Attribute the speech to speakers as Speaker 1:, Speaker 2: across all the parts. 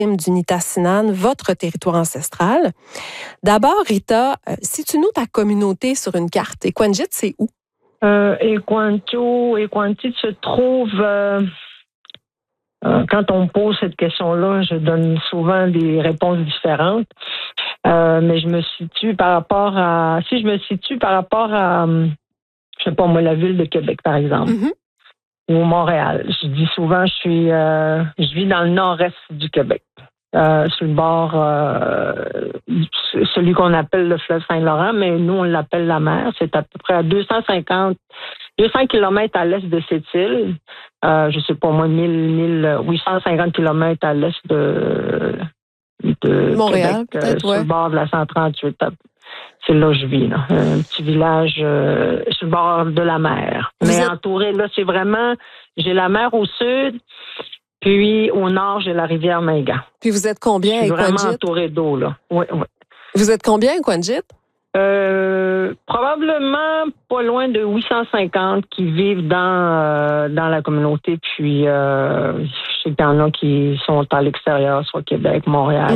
Speaker 1: du Nitassinan, votre territoire ancestral. D'abord, Rita, situe-nous ta communauté sur une carte. Equanjit, c'est où?
Speaker 2: Equantit se trouve... quand on me pose cette question-là, je donne souvent des réponses différentes. Mais je me situe par rapport à... Si je me situe par rapport à, je sais pas moi, la ville de Québec, par exemple, ou Montréal. Je dis souvent, je vis dans le nord-est du Québec, sur le bord, celui qu'on appelle le fleuve Saint-Laurent, mais nous, on l'appelle la mer. C'est à peu près à 200 kilomètres à l'est de cette île. Je sais pas moi, 850 kilomètres à l'est de
Speaker 1: Montréal,
Speaker 2: Québec,
Speaker 1: peut-être,
Speaker 2: sur le bord de la 138. C'est là que je vis, là. Un petit village sur le bord de la mer. Mais entouré, là, c'est vraiment... J'ai la mer au sud, puis au nord, j'ai la rivière Mingan.
Speaker 1: Puis vous êtes combien à Equanjit?
Speaker 2: Je suis vraiment entouré d'eau, là. Oui.
Speaker 1: Vous êtes combien à Equanjit?
Speaker 2: Probablement pas loin de 850 qui vivent dans la communauté. Puis, je sais qu'il y en a qui sont à l'extérieur, soit Québec, Montréal.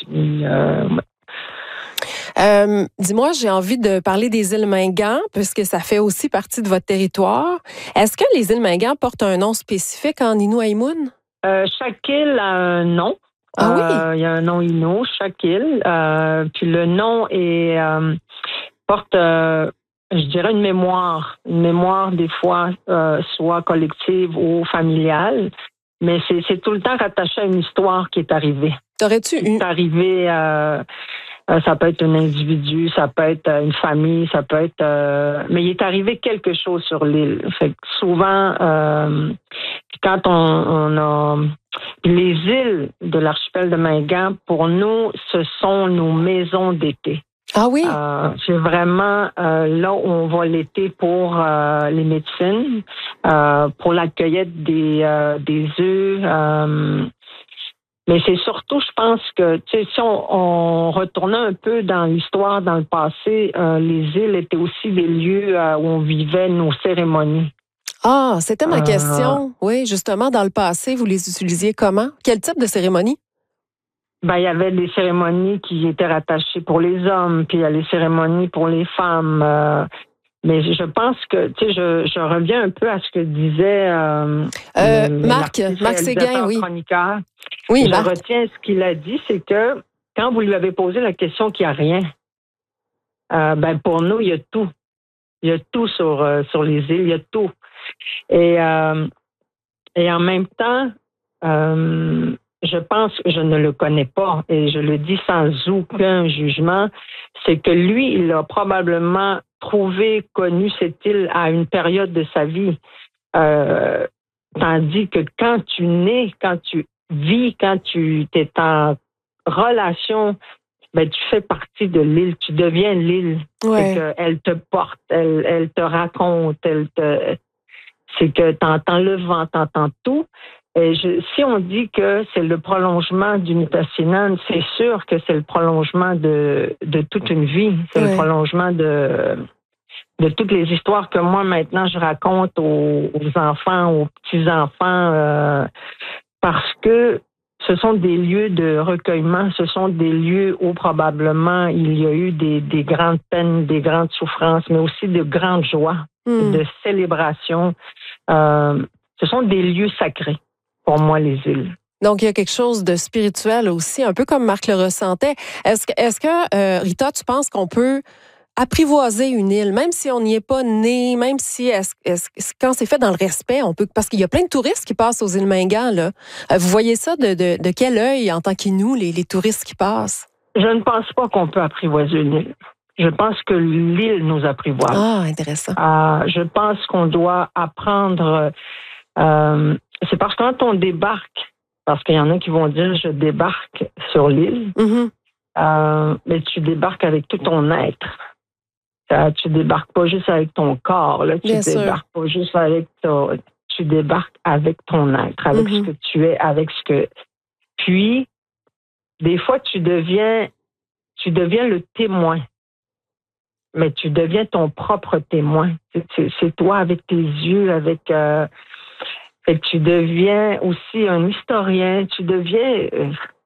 Speaker 1: Dis-moi, j'ai envie de parler des îles Mingan, puisque ça fait aussi partie de votre territoire. Est-ce que les îles Mingan portent un nom spécifique en Innu-Aïmoun?
Speaker 2: Chaque île a un nom.
Speaker 1: Ah oui?
Speaker 2: Il y a un nom Innu, chaque île. Puis le nom porte, je dirais, une mémoire. Une mémoire, des fois, soit collective ou familiale. Mais c'est tout le temps rattaché à une histoire qui est arrivée.
Speaker 1: T'aurais-tu eu...
Speaker 2: C'est arrivé... ça peut être un individu, ça peut être une famille, ça peut être... mais il est arrivé quelque chose sur l'île. Fait que souvent, quand on a... Les îles de l'archipel de Mingan, pour nous, ce sont nos maisons d'été.
Speaker 1: Ah oui?
Speaker 2: C'est vraiment là où on va l'été pour les médecines, pour la cueillette des œufs... mais c'est surtout, je pense que, tu sais, si on retournait un peu dans l'histoire, dans le passé, les îles étaient aussi des lieux où on vivait nos cérémonies.
Speaker 1: Ah, c'était ma question. Oui, justement, dans le passé, vous les utilisiez comment? Quel type de cérémonie?
Speaker 2: Ben, il y avait des cérémonies qui étaient rattachées pour les hommes, puis il y a les cérémonies pour les femmes. Mais je pense que, tu sais, je reviens un peu à ce que disait
Speaker 1: Marc Séguin, oui.
Speaker 2: Chroniqueur.
Speaker 1: Oui,
Speaker 2: je retiens ce qu'il a dit, c'est que quand vous lui avez posé la question qu'il n'y a rien, ben pour nous, il y a tout. Il y a tout sur les îles, il y a tout. Et en même temps, je pense que je ne le connais pas, et je le dis sans aucun jugement, c'est que lui, il a probablement connu cette île à une période de sa vie. Tandis que quand tu nais, quand tu vis, quand tu es en relation, ben tu fais partie de l'île, tu deviens l'île.
Speaker 1: Ouais.
Speaker 2: C'est qu'elle te porte, elle te raconte, c'est que tu entends le vent, tu entends tout. Et si on dit que c'est le prolongement du Nitassinan, c'est sûr que c'est le prolongement de toute une vie. C'est le prolongement de toutes les histoires que moi, maintenant, je raconte aux enfants, aux petits-enfants, parce que ce sont des lieux de recueillement, ce sont des lieux où probablement il y a eu des grandes peines, des grandes souffrances, mais aussi de grandes joies, de célébrations. Ce sont des lieux sacrés, pour moi, les îles.
Speaker 1: Donc, il y a quelque chose de spirituel aussi, un peu comme Marc le ressentait. Est-ce que Rita, tu penses qu'on peut apprivoiser une île, même si on n'y est pas né, même si quand c'est fait dans le respect, on peut, parce qu'il y a plein de touristes qui passent aux îles Mingan, là. Vous voyez ça de quel œil en tant qu'Innu, les touristes qui passent?
Speaker 2: Je ne pense pas qu'on peut apprivoiser une île. Je pense que l'île nous apprivoise.
Speaker 1: Ah, intéressant.
Speaker 2: Je pense qu'on doit apprendre. C'est parce que quand on débarque, parce qu'il y en a qui vont dire je débarque sur l'île, mais tu débarques avec tout ton être. Tu débarques pas juste avec ton corps, là. Tu débarques pas juste avec tu débarques avec ton être, avec ce que tu es, avec ce que... Puis, des fois, tu deviens le témoin. Mais tu deviens ton propre témoin. C'est toi avec tes yeux, tu deviens aussi un historien. Tu deviens...